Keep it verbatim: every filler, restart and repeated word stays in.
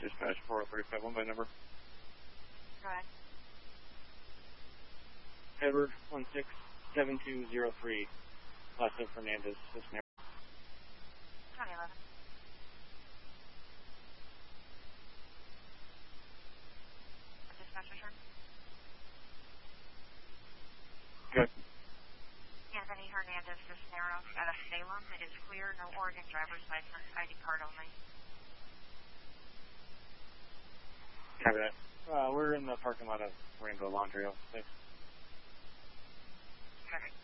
Dispatch four oh three five one by number. Go ahead. Edward one six seven two zero three. Last name Fernandez, Cisneros. twenty eleven. Dispatch return. Good. Anthony Hernandez Cisneros out of Salem. It is clear, no Oregon driver's license, I D card only. Copy that. Uh, we're in the parking lot of Rainbow Laundry. Thanks. Perfect.